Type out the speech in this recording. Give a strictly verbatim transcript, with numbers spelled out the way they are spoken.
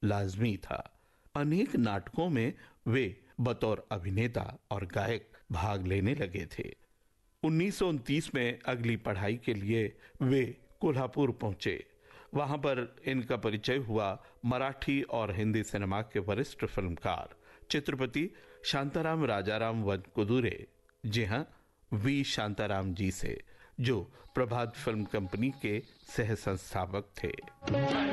लाजमी था। अनेक नाटकों में वे बतौर अभिनेता और गायक भाग लेने लगे थे। उन्नीस सौ उनतीस में अगली पढ़ाई के लिए वे कोल्हापुर पहुंचे। वहां पर इनका परिचय हुआ मराठी और हिंदी सिनेमा के वरिष्ठ फिल्मकार चित्रपति शांताराम राजाराम वनकुदुरे, जी हां, वी शांताराम जी से, जो प्रभात फिल्म कंपनी के सह संस्थापक थे।